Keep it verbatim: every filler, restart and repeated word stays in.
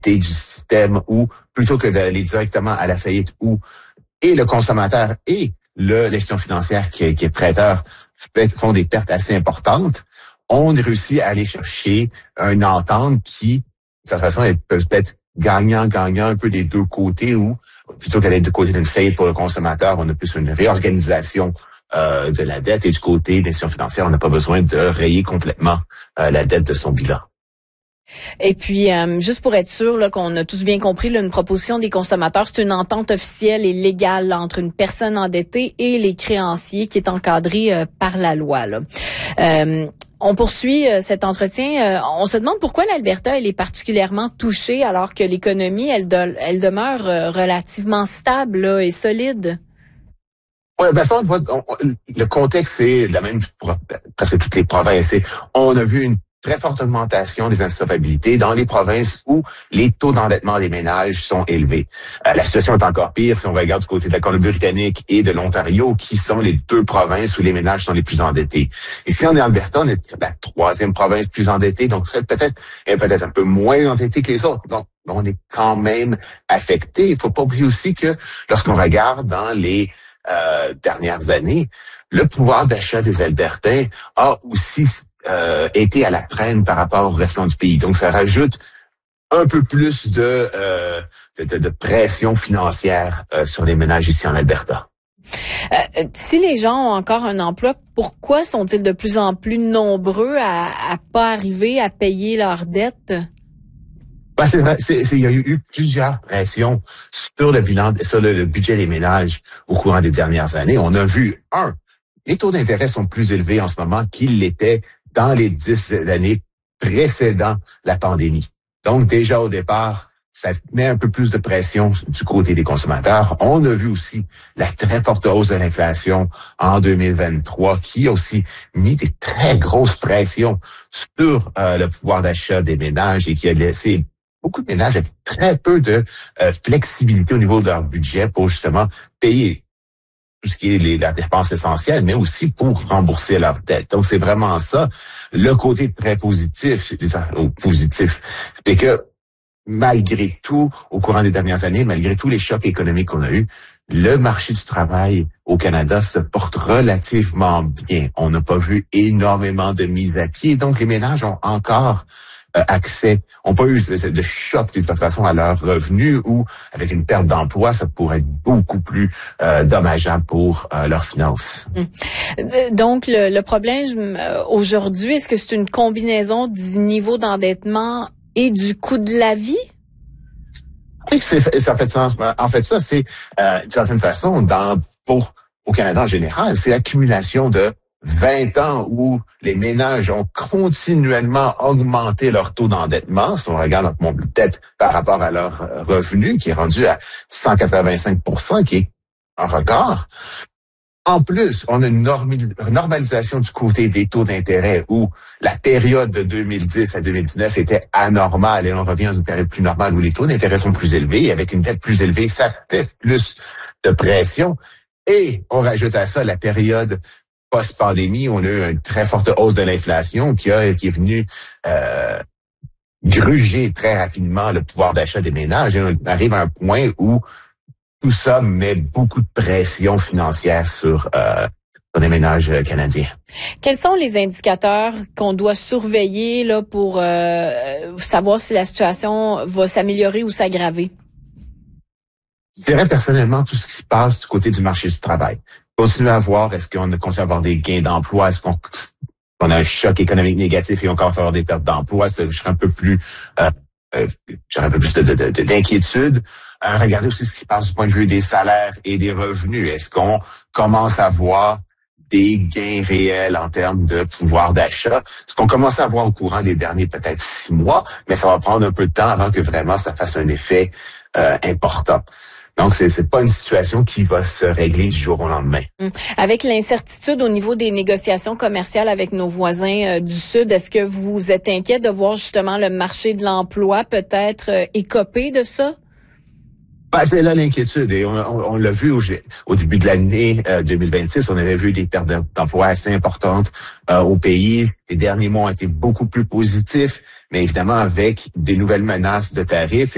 du système ou plutôt que d'aller directement à la faillite où et le consommateur et le l'institution financière qui est, qui est prêteur font des pertes assez importantes, on réussit à aller chercher une entente qui, de toute façon, elle peut être gagnant-gagnant un peu des deux côtés ou plutôt qu'aller du côté d'une faillite pour le consommateur, on a plus une réorganisation euh, de la dette et du côté de l'institution financière, on n'a pas besoin de rayer complètement euh, la dette de son bilan. Et puis, euh, juste pour être sûr là, qu'on a tous bien compris, là, une proposition des consommateurs, c'est une entente officielle et légale là, entre une personne endettée et les créanciers qui est encadrée euh, par la loi. Là. Euh, on poursuit euh, cet entretien. Euh, on se demande pourquoi l'Alberta elle est particulièrement touchée alors que l'économie elle, de, elle demeure euh, relativement stable là, et solide. Oui, ben ça, on voit, on, le contexte c'est la même pour presque toutes les provinces. On a vu une très forte augmentation des insolvabilités dans les provinces où les taux d'endettement des ménages sont élevés. Euh, la situation est encore pire si on regarde du côté de la Colombie-Britannique et de l'Ontario, qui sont les deux provinces où les ménages sont les plus endettés. Ici, en Alberta, on est la troisième province plus endettée, donc c'est peut-être est peut-être un peu moins endettée que les autres. Donc, on est quand même affecté. Il faut pas oublier aussi que lorsqu'on regarde dans les euh, dernières années, le pouvoir d'achat des Albertains a aussi Euh, été à la traîne par rapport au restant du pays. Donc, ça rajoute un peu plus de, euh, de, de pression financière euh, sur les ménages ici en Alberta. Euh, si les gens ont encore un emploi, pourquoi sont-ils de plus en plus nombreux à, à pas arriver à payer leurs dettes? Ben, c'est vrai, c'est, c'est, il y a eu plusieurs pressions sur le bilan, sur le, le budget des ménages au courant des dernières années. On a vu, un, les taux d'intérêt sont plus élevés en ce moment qu'ils l'étaient dans les dix années précédant la pandémie. Donc, déjà au départ, ça met un peu plus de pression du côté des consommateurs. On a vu aussi la très forte hausse de l'inflation en deux mille vingt-trois qui a aussi mis des très grosses pressions sur euh, le pouvoir d'achat des ménages et qui a laissé beaucoup de ménages avec très peu de euh, flexibilité au niveau de leur budget pour justement payer tout ce qui est les, la dépense essentielle, mais aussi pour rembourser leur dette. Donc, c'est vraiment ça. Le côté très positif, positif, c'est que malgré tout, au courant des dernières années, malgré tous les chocs économiques qu'on a eus, le marché du travail au Canada se porte relativement bien. On n'a pas vu énormément de mises à pied, donc les ménages ont encore Euh, accès, ont pas eu de, de choc de toute façon à leurs revenus ou avec une perte d'emploi, ça pourrait être beaucoup plus euh, dommageable pour euh, leurs finances. Mmh. Donc, le, le problème euh, aujourd'hui, est-ce que c'est une combinaison du niveau d'endettement et du coût de la vie? Oui, c'est, ça fait sens. En fait, ça, c'est euh, d'une certaine façon, dans pour au Canada en général, c'est l'accumulation de vingt ans où les ménages ont continuellement augmenté leur taux d'endettement. Si on regarde notre peut-être par rapport à leur revenu, qui est rendu à cent quatre-vingt-cinq pour cent, qui est un record. En plus, on a une normalisation du côté des taux d'intérêt où la période de deux mille dix à deux mille dix-neuf était anormale et on revient à une période plus normale où les taux d'intérêt sont plus élevés. Et avec une dette plus élevée, ça fait plus de pression. Et on rajoute à ça la période post-pandémie, on a eu une très forte hausse de l'inflation qui a qui est venue euh, gruger très rapidement le pouvoir d'achat des ménages. Et on arrive à un point où tout ça met beaucoup de pression financière sur, euh, sur les ménages canadiens. Quels sont les indicateurs qu'on doit surveiller là pour euh, savoir si la situation va s'améliorer ou s'aggraver? Je dirais personnellement tout ce qui se passe du côté du marché du travail. Continuer à voir, est-ce qu'on continue à avoir des gains d'emploi, est-ce qu'on on a un choc économique négatif et on commence à avoir des pertes d'emploi, je serais un peu plus euh, euh, j'aurais un peu plus de, de, de, d'inquiétude. Euh, regardez aussi ce qui se passe du point de vue des salaires et des revenus. Est-ce qu'on commence à voir des gains réels en termes de pouvoir d'achat? Ce qu'on commence à voir au courant des derniers peut-être six mois, mais ça va prendre un peu de temps avant que vraiment ça fasse un effet euh, important. Donc, c'est, c'est pas une situation qui va se régler du jour au lendemain. Avec l'incertitude au niveau des négociations commerciales avec nos voisins euh, du Sud, est-ce que vous êtes inquiet de voir justement le marché de l'emploi peut-être euh, écopé de ça? Ben, c'est là l'inquiétude. Et on, on, on l'a vu au, au début de l'année euh, deux mille vingt-six, on avait vu des pertes d'emploi assez importantes euh, au pays. Les derniers mois ont été beaucoup plus positifs, mais évidemment avec des nouvelles menaces de tarifs.